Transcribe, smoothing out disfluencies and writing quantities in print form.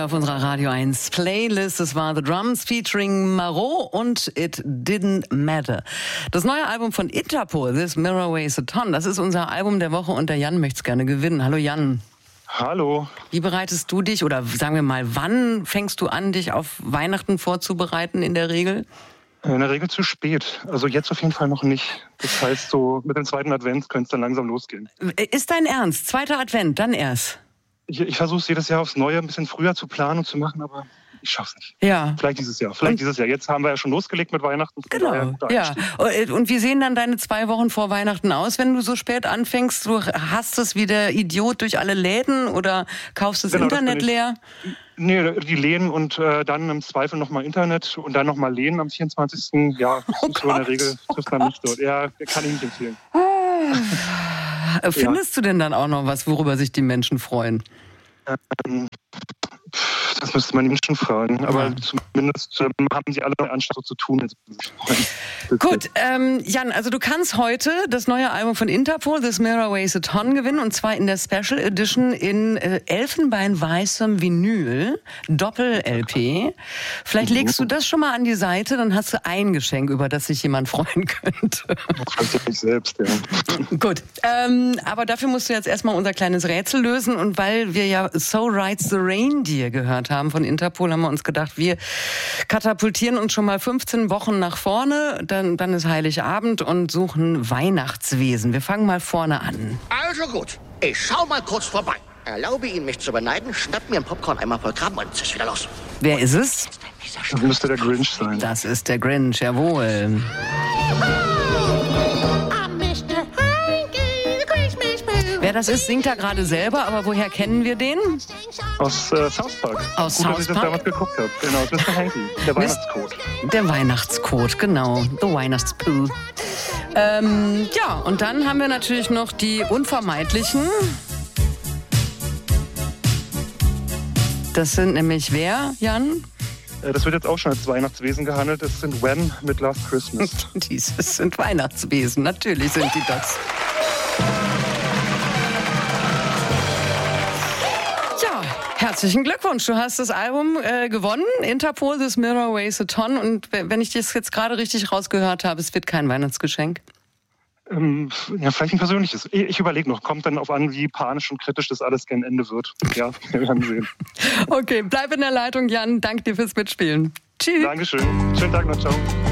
auf unserer Radio 1 Playlist. Es war The Drums featuring Marot und It Didn't Matter. Das neue Album von Interpol, This Mirror Weighs a Ton, das ist unser Album der Woche und der Jan möchte es gerne gewinnen. Hallo Jan. Hallo. Wie bereitest du dich, oder sagen wir mal, wann fängst du an, dich auf Weihnachten vorzubereiten in der Regel? In der Regel zu spät. Also jetzt auf jeden Fall noch nicht. Das heißt, so mit dem zweiten Advent könnte es dann langsam losgehen. Ist dein Ernst? Zweiter Advent, dann erst? Ich versuche es jedes Jahr aufs Neue ein bisschen früher zu planen und zu machen, aber ich schaffe es nicht. Ja. Vielleicht dieses Jahr. Jetzt haben wir ja schon losgelegt mit Weihnachten. Genau, ja. Und wie sehen dann deine 2 Wochen vor Weihnachten aus, wenn du so spät anfängst? Du hast es wie der Idiot durch alle Läden oder kaufst das Internet leer? Nee, die Läden und dann im Zweifel nochmal Internet und dann nochmal Läden am 24. Ja, das ist so in der Regel, trifft man nicht dort. Ja, kann ich nicht empfehlen. Findest du denn dann auch noch was, worüber sich die Menschen freuen? Das müsste man die Menschen fragen. Aber zumindest haben sie alle Anstand, so zu tun. Gut, Jan, also du kannst heute das neue Album von Interpol, This Mirror Weighs a Ton, gewinnen. Und zwar in der Special Edition in elfenbeinweißem Vinyl, Doppel-LP. Vielleicht legst du das schon mal an die Seite, dann hast du ein Geschenk, über das sich jemand freuen könnte. Das weiß ich nicht selbst, ja. Gut, aber dafür musst du jetzt erstmal unser kleines Rätsel lösen. Und weil wir ja So Rides the Reindeer gehört haben von Interpol, haben wir uns gedacht, wir katapultieren uns schon mal 15 Wochen nach vorne, dann ist Heiligabend und suchen Weihnachtswesen. Wir fangen mal vorne an. Also gut, ich schau mal kurz vorbei. Erlaube Ihnen, mich zu beneiden, schnapp mir einen Popcorn-Eimer voll Kram und es ist wieder los. Wer ist es? Das müsste der Grinch sein. Das ist der Grinch, jawohl. Wer das ist, singt er gerade selber, aber woher kennen wir den? Aus South Park. Aus Gut, South dass ich das Park? damals geguckt habe. Genau, Mr. Hanky, der Weihnachtscode. Der Weihnachtscode, genau. The Weihnachtspoo. Ja, und dann haben wir natürlich noch die Unvermeidlichen. Das sind nämlich wer, Jan? Das wird jetzt auch schon als Weihnachtswesen gehandelt. Das sind Wham mit Last Christmas. Dieses sind Weihnachtswesen, natürlich sind die das. Herzlichen Glückwunsch, du hast das Album gewonnen, Interpol, This Mirror Weighs a Ton. Und wenn ich das jetzt gerade richtig rausgehört habe, es wird kein Weihnachtsgeschenk. Ja, vielleicht ein persönliches. Ich überlege noch, kommt dann auf an, wie panisch und kritisch das alles gegen Ende wird. Ja, wir werden sehen. Okay, bleib in der Leitung, Jan. Danke dir fürs Mitspielen. Tschüss. Dankeschön. Schönen Tag noch, ciao.